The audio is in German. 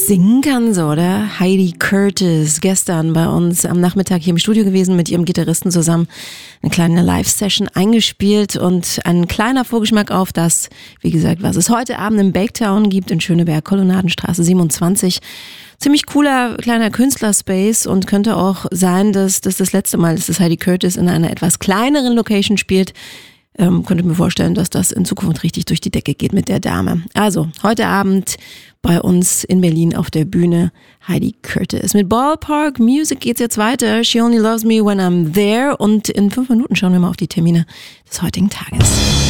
Singen kann sie, oder? Heidi Curtis, gestern bei uns am Nachmittag hier im Studio gewesen, mit ihrem Gitarristen zusammen eine kleine Live-Session eingespielt und ein kleiner Vorgeschmack auf das, wie gesagt, was es heute Abend im Baketown gibt in Schöneberg, Kolonnadenstraße 27. Ziemlich cooler kleiner Künstlerspace und könnte auch sein, dass das letzte Mal ist, dass Heidi Curtis in einer etwas kleineren Location spielt. Könnte mir vorstellen, dass das in Zukunft richtig durch die Decke geht mit der Dame. Also, heute Abend bei uns in Berlin auf der Bühne Heidi Curtis. Mit Ballpark Music geht's jetzt weiter. She Only Loves Me When I'm There. Und in 5 Minuten schauen wir mal auf die Termine des heutigen Tages.